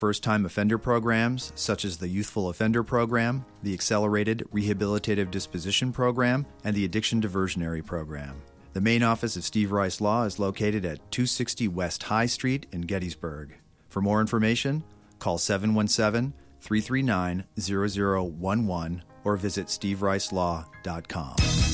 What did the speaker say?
first-time offender programs such as the Youthful Offender Program, the Accelerated Rehabilitative Disposition Program, and the Addiction Diversionary Program. The main office of Steve Rice Law is located at 260 West High Street in Gettysburg. For more information, call 717-339-0011 or visit stevericelawcom.